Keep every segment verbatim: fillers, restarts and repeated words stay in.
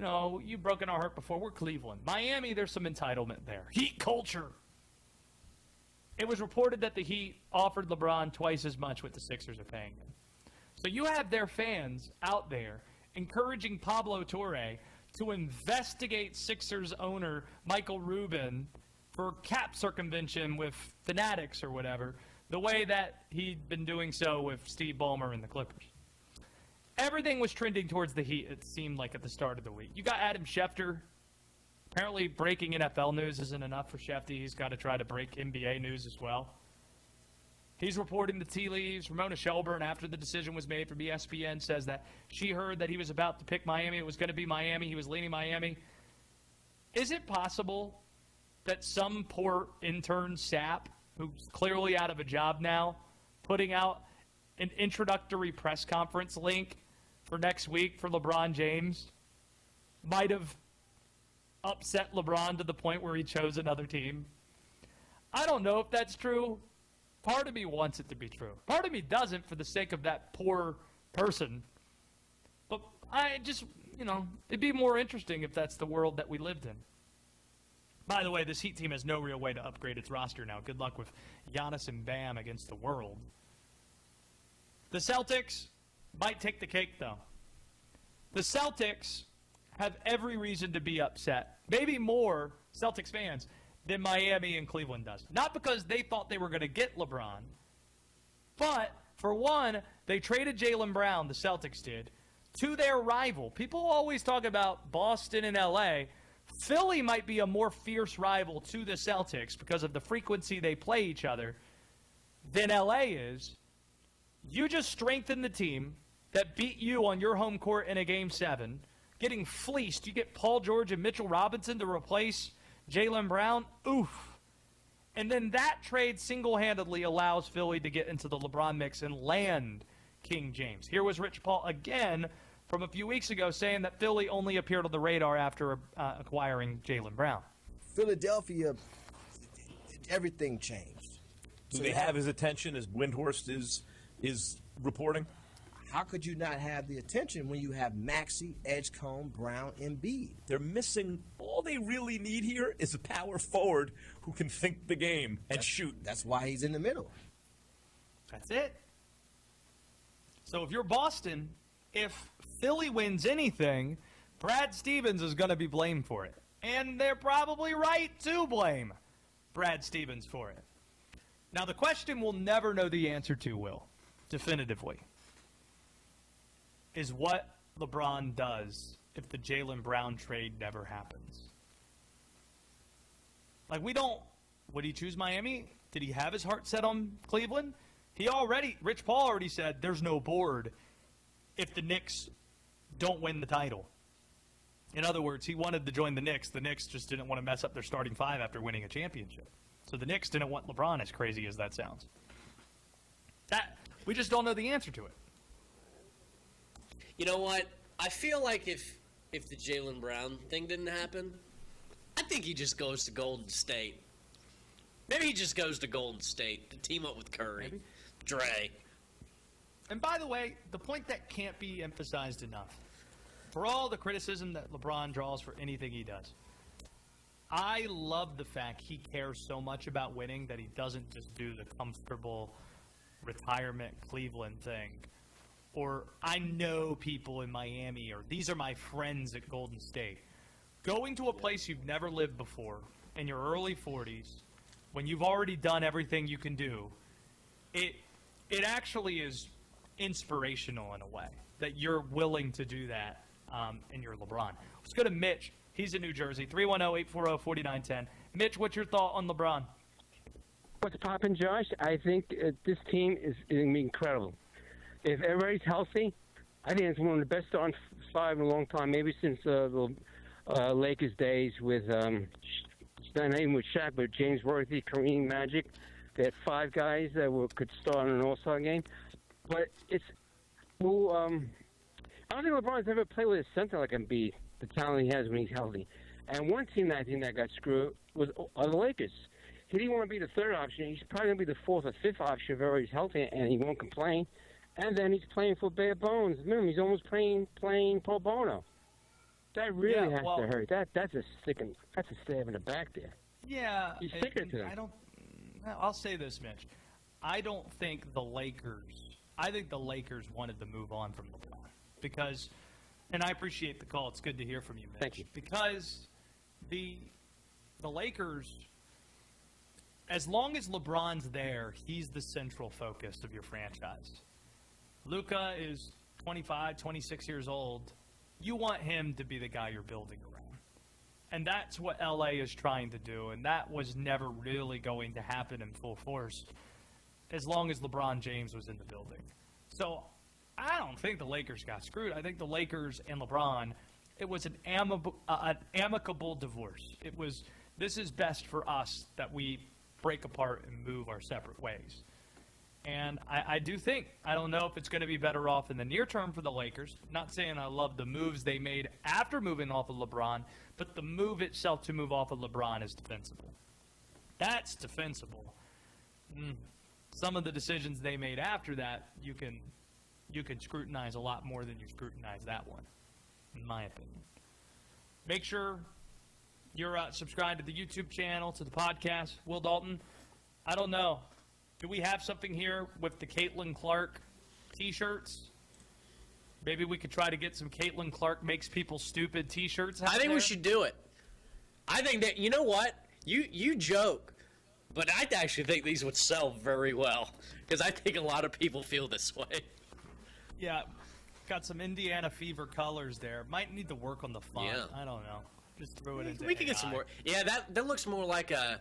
know, you've broken our heart before. We're Cleveland. Miami, there's some entitlement there. Heat culture. It was reported that the Heat offered LeBron twice as much what the Sixers are paying him. So you have their fans out there encouraging Pablo Torre to investigate Sixers owner Michael Rubin for cap circumvention with Fanatics or whatever, the way that he'd been doing so with Steve Ballmer and the Clippers. Everything was trending towards the Heat, it seemed like, at the start of the week. You got Adam Schefter. Apparently, breaking N F L news isn't enough for Shefty. He's got to try to break N B A news as well. He's reporting the tea leaves. Ramona Shelburne, after the decision was made from E S P N, says that she heard that he was about to pick Miami. It was going to be Miami. He was leaning Miami. Is it possible that some poor intern sap, who's clearly out of a job now, putting out an introductory press conference link for next week for LeBron James, might have upset LeBron to the point where he chose another team? I don't know if that's true. Part of me wants it to be true. Part of me doesn't, for the sake of that poor person. But I just, you know, it'd be more interesting if that's the world that we lived in. By the way, this Heat team has no real way to upgrade its roster now. Good luck with Giannis and Bam against the world. The Celtics might take the cake, though. The Celtics have every reason to be upset. Maybe more Celtics fans than Miami and Cleveland does. Not because they thought they were going to get LeBron, but for one, they traded Jaylen Brown, the Celtics did, to their rival. People always talk about Boston and L A. Philly might be a more fierce rival to the Celtics because of the frequency they play each other than L A is. You just strengthened the team that beat you on your home court in a game seven, getting fleeced. You get Paul George and Mitchell Robinson to replace Jaylen Brown. Oof. And then that trade single-handedly allows Philly to get into the LeBron mix and land King James. Here was Rich Paul again from a few weeks ago saying that Philly only appeared on the radar after uh, acquiring Jaylen Brown. Philadelphia, everything changed. Do so they have his attention as Windhorst is is reporting? How could you not have the attention when you have Maxey, Edgecombe, Brown, and Embiid? They're missing. All they really need here is a power forward who can think the game and that's, shoot. That's why he's in the middle. That's it. So if you're Boston, if Philly wins anything, Brad Stevens is going to be blamed for it. And they're probably right to blame Brad Stevens for it. Now, the question we'll never know the answer to, Will, definitively, is what LeBron does if the Jaylen Brown trade never happens. Like, we don't, would he choose Miami? Did he have his heart set on Cleveland? He already, Rich Paul already said there's no board if the Knicks don't win the title. In other words, he wanted to join the Knicks. The Knicks just didn't want to mess up their starting five after winning a championship. So the Knicks didn't want LeBron, as crazy as that sounds. That, we just don't know the answer to it. You know what? I feel like if if the Jaylen Brown thing didn't happen, I think he just goes to Golden State. Maybe he just goes to Golden State to team up with Curry, Maybe. Dre. And by the way, the point that can't be emphasized enough, for all the criticism that LeBron draws for anything he does, I love the fact he cares so much about winning that he doesn't just do the comfortable retirement Cleveland thing. Or I know people in Miami, or these are my friends at Golden State. Going to a place you've never lived before in your early forties, when you've already done everything you can do, it it actually is inspirational in a way that you're willing to do that um, and you're LeBron. Let's go to Mitch. He's in New Jersey. three one zero, eight four zero, four nine one zero. Mitch, what's your thought on LeBron? What's poppin', Josh? I think uh, this team is going to be incredible. If everybody's healthy, I think it's one of the best starting five in a long time, maybe since uh, the uh, Lakers days with, um, not even with Shaq, but James Worthy, Kareem, Magic. They had five guys that were, could start in an all-star game. But it's, well, um, I don't think LeBron's ever played with a center like Embiid, the talent he has when he's healthy. And one team that I think that got screwed was are the Lakers. He didn't want to be the third option. He's probably going to be the fourth or fifth option if everybody's healthy, and he won't complain. And then he's playing for bare bones. Remember, he's almost playing playing pro bono. That really Yeah, has well- to hurt. That that's a sticking. That's a stab in the back there. Yeah, You and- stick it and to them. I don't. I'll say this, Mitch. I don't think the Lakers. I think the Lakers wanted to move on from LeBron because, and I appreciate the call. It's good to hear from you, Mitch. Thank you. Because the the Lakers, as long as LeBron's there, he's the central focus of your franchise. Luka is twenty-five, twenty-six years old. You want him to be the guy you're building around. And that's what L A is trying to do, and that was never really going to happen in full force as long as LeBron James was in the building. So I don't think the Lakers got screwed. I think the Lakers and LeBron, it was an, amicable, uh, an amicable divorce. It was, this is best for us that we break apart and move our separate ways. And I, I do think, I don't know if it's going to be better off in the near term for the Lakers. Not saying I love the moves they made after moving off of LeBron, but the move itself to move off of LeBron is defensible. That's defensible. Mm. Some of the decisions they made after that, you can you can scrutinize a lot more than you scrutinize that one, in my opinion. Make sure you're uh, subscribed to the YouTube channel, to the podcast. Will Dalton, I don't know. Do we have something here with the Caitlin Clark T-shirts? Maybe we could try to get some Caitlin Clark Makes People Stupid T-shirts out I think there? we should do it. I think that, you know what? You you joke, but I actually think these would sell very well because I think a lot of people feel this way. Yeah, got some Indiana Fever colors there. Might need to work on the font. Yeah. I don't know. Just throw it into We could get some A I. more. Yeah, that that looks more like a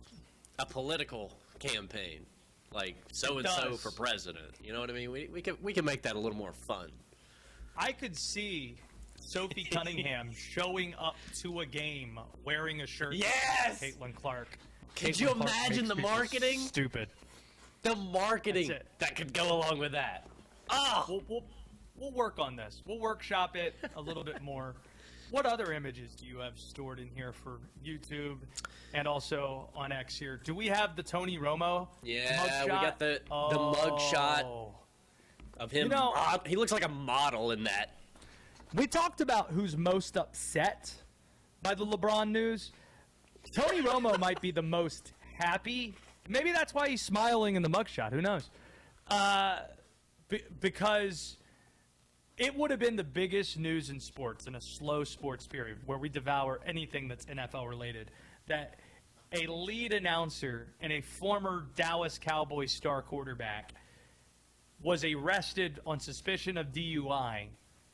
a political campaign, like so and so does. for president. You know what I mean? We we can we can make that a little more fun. I could see Sophie Cunningham showing up to a game wearing a shirt. Yes! That Caitlin Clark. Could Caitlin you Clark imagine makes the people marketing? Stupid. The marketing That's it. that could go along with that. Oh, We'll, we'll, we'll work on this. We'll workshop it a little bit more. What other images do you have stored in here for YouTube and also on X here? Do we have the Tony Romo yeah, mug we shot? got the the mug shot Oh. of him. You know- mod- he looks like a model in that. We talked about who's most upset by the LeBron news. Tony Romo might be the most happy. Maybe that's why he's smiling in the mugshot. Who knows? Uh, be- because it would have been the biggest news in sports in a slow sports period where we devour anything that's N F L related. That a lead announcer and a former Dallas Cowboys star quarterback was arrested on suspicion of D U I.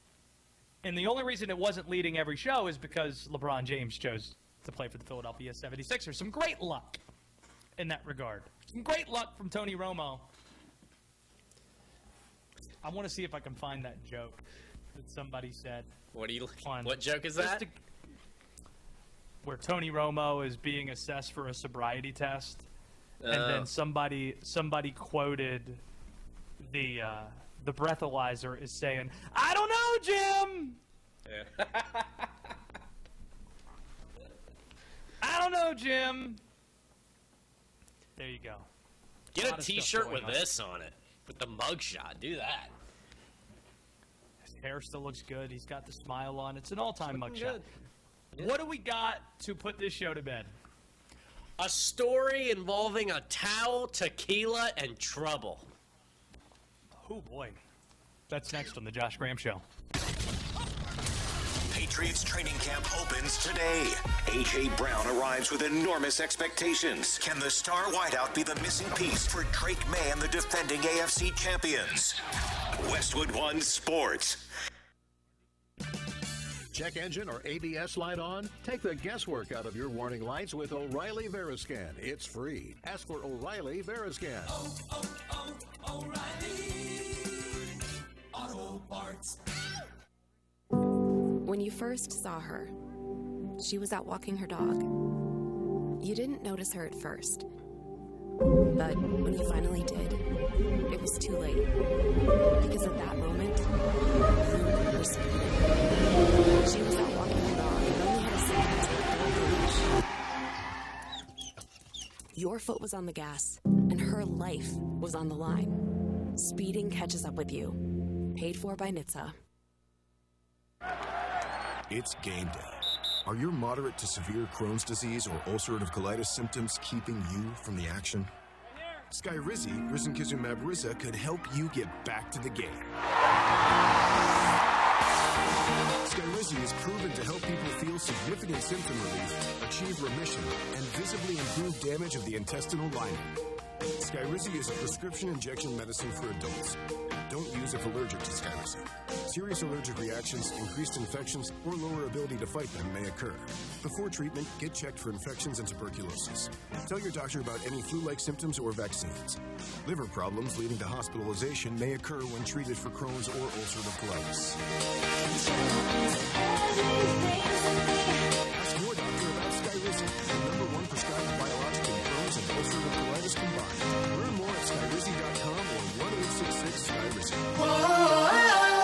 And the only reason it wasn't leading every show is because LeBron James chose to play for the Philadelphia seventy-sixers. Some great luck in that regard. Some great luck from Tony Romo. I want to see if I can find that joke that somebody said. What do you? on- What joke is just that? to- where Tony Romo is being assessed for a sobriety test, and Oh. then somebody somebody quoted the uh, the breathalyzer is saying, "I don't know, Jim. Yeah. I don't know, Jim." There you go. Get lot a of stuff T-shirt going with on. this on it, with the mugshot. Do that. His hair still looks good. He's got the smile on. It's an all-time Looking mugshot. What do we got to put this show to bed? A story involving a towel, tequila, and trouble. Oh boy, that's next on the Josh Graham Show. Patriots training camp opens today. A J. Brown arrives with enormous expectations. Can the star wideout be the missing piece for Drake May and the defending A F C champions? Westwood One Sports. Check engine or A B S light on? Take the guesswork out of your warning lights with O'Reilly Veriscan. It's free. Ask for O'Reilly Veriscan. Oh, oh, oh, O'Reilly Auto Parts. When you first saw her, she was out walking her dog. You didn't notice her at first. But when you finally did, it was too late. Because at that moment, you were speeding. She was out walking her dog and only had a second to let go of the leash. Your foot was on the gas, and her life was on the line. Speeding catches up with you. Paid for by N H T S A. It's game day. Are your moderate to severe Crohn's disease or ulcerative colitis symptoms keeping you from the action? Skyrizi, risankizumab Riza, could help you get back to the game. Skyrizi is proven to help people feel significant symptom relief, achieve remission, and visibly improve damage of the intestinal lining. Skyrizi is a prescription injection medicine for adults. Don't use if allergic to Skyrizi. Serious allergic reactions, increased infections, or lower ability to fight them may occur. Before treatment, get checked for infections and tuberculosis. Tell your doctor about any flu-like symptoms or vaccines. Liver problems leading to hospitalization may occur when treated for Crohn's or ulcerative colitis. Ask your doctor about Skyrizi, the number one prescribed biologic in Crohn's and ulcerative colitis combined. Learn more at skyrizi dot com or one eight six six Skyrizi.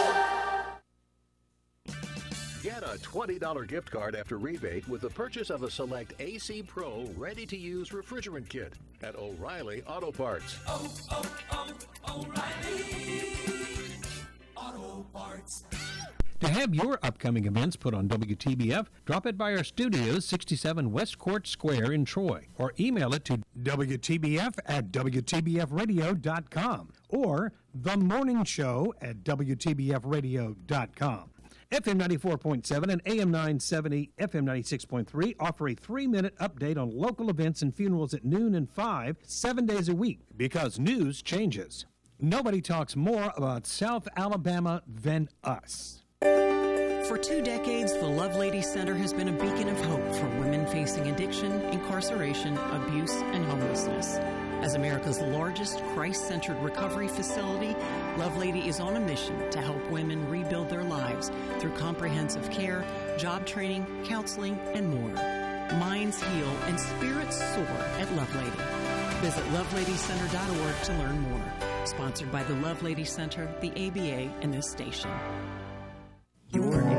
Get a twenty dollars gift card after rebate with the purchase of a select A C Pro ready-to-use refrigerant kit at O'Reilly Auto Parts. Oh, oh, oh, O'Reilly Auto Parts. To have your upcoming events put on W T B F, drop it by our studios, sixty-seven West Court Square in Troy, or email it to W T B F at W T B F radio dot com or The Morning Show at W T B F radio dot com. F M ninety-four point seven and A M nine seventy, F M ninety-six point three offer a three-minute update on local events and funerals at noon and five, seven days a week, because news changes. Nobody talks more about South Alabama than us. For two decades, the Lovelady Center has been a beacon of hope for women facing addiction, incarceration, abuse, and homelessness. As America's largest Christ-centered recovery facility, Lovelady is on a mission to help women rebuild their lives through comprehensive care, job training, counseling, and more. Minds heal and spirits soar at Lovelady. Visit lovelady center dot org to learn more. Sponsored by the Lovelady Center, the A B A, and this station. Your